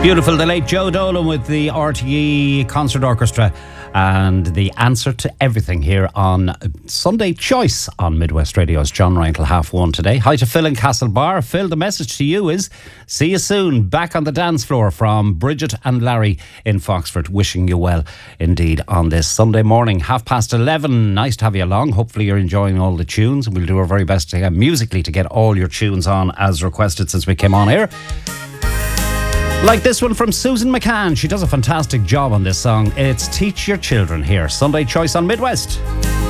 Beautiful, the late Joe Dolan with the RTE Concert Orchestra and the answer to everything here on Sunday Choice on Midwest Radio. It's John Ryan till 1:30 today. Hi to Phil in Castlebar. Phil, the message to you is see you soon back on the dance floor from Bridget and Larry in Foxford. Wishing you well indeed on this Sunday morning, 11:30. Nice to have you along. Hopefully you're enjoying all the tunes, and we'll do our very best to musically to get all your tunes on as requested since we came on here. Like this one from Susan McCann. She does a fantastic job on this song. It's Teach Your Children here. Sunday Choice on Midwest.